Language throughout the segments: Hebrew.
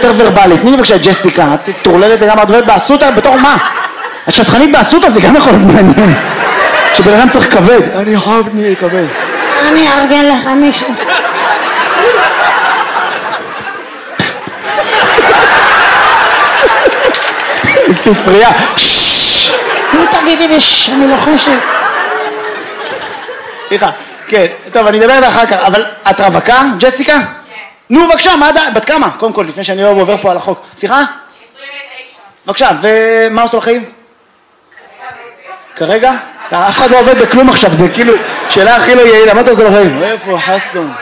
יותר ורבלית. תני לי בבקשה ג'סיקה, את תורללת לגמרי, את עובדת באסותא בתור מה? את שטחנית באסותא, זה גם יכול להיות מעניין. שבן אדם צריך כבד. אני חייב נהיה כבד. אני ארגן לך מישהו. ספרייה. נו תגידי אני לא חושב. סליחה, כן, טוב אני אדבר אחר כך, אבל את רווקה, ג'סיקה? כן. נו בבקשה, בת כמה? קודם כל, לפני שאני לא עובר פה על החוק. סליחה? 29. בבקשה, ומה עושה לחיים? כרגע? אף אחד לא עובד בכלום עכשיו, זה כאילו שאלה הכי לא יעילה, מה אתה עושה לחיים? איפה חסון?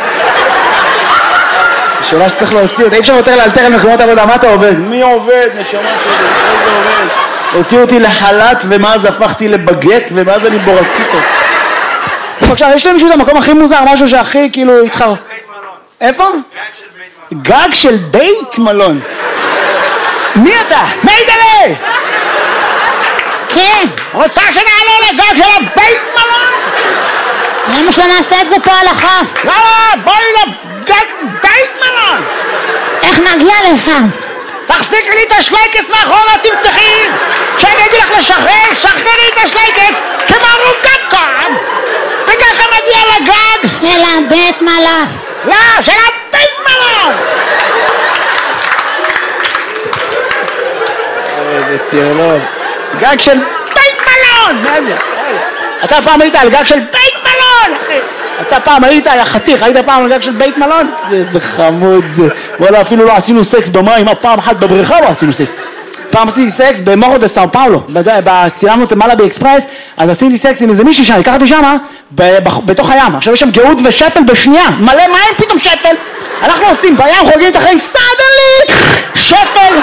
שאלה שצריך להוציא אותה, אי אפשר יותר לאלתר על מקומות עבודה, מה אתה עובד? מי עובד? נשמה שלי, איזה עובד? הוציאו אותי לחל"ת ומאז הפכתי לבגט ומאז אני בורקיטו. בבקשה, יש לי מישהו את המקום הכי מוזר, משהו שהכי כאילו התחר... איפה? גג של בית מלון. מי אתה? מיידלה! כן. רוצה שנעלה לגג של הבית מלון? למה שלא נעשה את זה פה על החוף? לא, בואי לגג בית מלון! איך נגיע לשם? תחזיקי לי את השלייקס מאחורה, תמתחי! שאני אגיד לך לשחרר, שחררי את השלייקס כמו רוקטקום! וככה נגיע לגג של הבית מלון. לא, של הבית מלון! איזה טירלון. גג של בית מלון! אתה פעם היית על גג של בית מלון, אחי! אתה פעם היית, יא חתיך, היית פעם על גג של בית מלון? איזה חמוד זה. וואלה, אפילו לא עשינו סקס במים, פעם אחת בבריכה לא עשינו סקס. פעם עשיתי סקס במורו דה סאו פאולו, צילמנו את מעלה באקספרס, אז עשיתי סקס עם איזה מישהי שם, לקחתי שמה, בתוך הים. עכשיו יש שם גאות ושפל בשנייה, מלא מים פתאום שפל. אנחנו עושים בים, חוגגים את החיים, סדלי, שפל.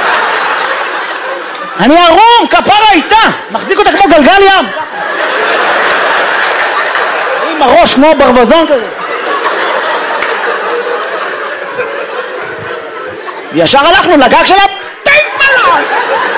אני ערום, כפרה איתה, מחזיק אותה כמו גלגל ים. עם הראש כמו ברווזון כזה. ישר הלכנו לגג של הבית מלון.